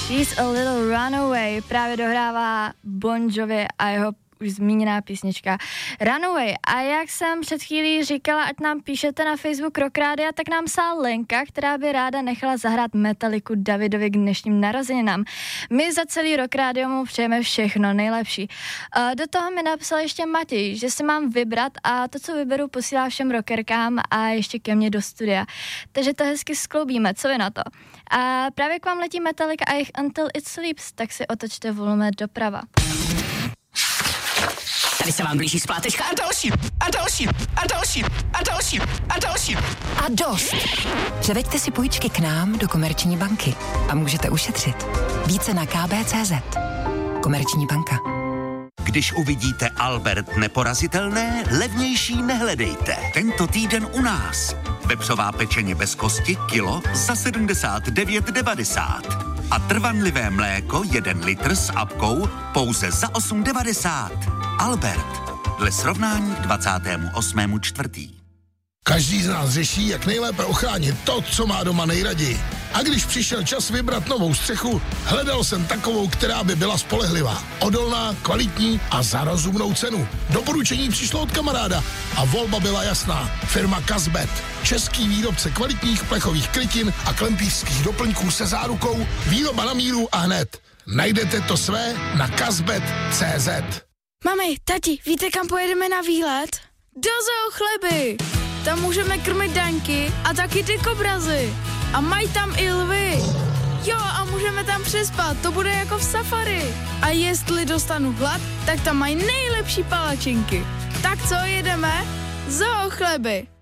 She's a Little Runaway právě dohrává Bon Jovi a jeho už zmíněná písnička Runaway. A jak jsem před chvílí říkala, ať nám píšete na Facebook Rock Rádia, tak nám psala Lenka, která by ráda nechala zahrát Metalliku Davidovi k dnešním narozeninám. My za celý Rock Rádio mu přejeme všechno nejlepší. Do toho mi napsal ještě Matěj, že si mám vybrat a to, co vyberu, posílá všem rockerkám a ještě ke mně do studia. Takže to hezky skloubíme, co vy na to? A právě k vám letí Metallica a jejich Until It Sleeps, tak si otočte volume doprava. Tady se vám blíží splátečka a další, a další, a další, a další, a další. A dost. Převeďte si půjčky k nám do Komerční banky a můžete ušetřit. Více na kb.cz. Komerční banka. Když uvidíte Albert neporazitelné, levnější nehledejte. Tento týden u nás. Vepřová pečeně bez kosti kilo za 79,90. A trvanlivé mléko 1 litr s apkou pouze za 8,90. Albert. Dle srovnání k 28.4. Každý z nás řeší, jak nejlépe ochránit to, co má doma nejraději. A když přišel čas vybrat novou střechu, hledal jsem takovou, která by byla spolehlivá, odolná, kvalitní a za rozumnou cenu. Doporučení přišlo od kamaráda a volba byla jasná. Firma Kazbet. Český výrobce kvalitních plechových krytin a klempířských doplňků se zárukou, výroba na míru a hned. Najdete to své na kazbet.cz. Mami, tati, víte, kam pojedeme na výlet? Do Zoo Chleby! Tam můžeme krmit daňky a taky ty kobrazy. A mají tam i lvy. Jo, a můžeme tam přespat, to bude jako v safari. A jestli dostanu hlad, tak tam mají nejlepší palačinky. Tak co, jedeme? Zoo Chleby!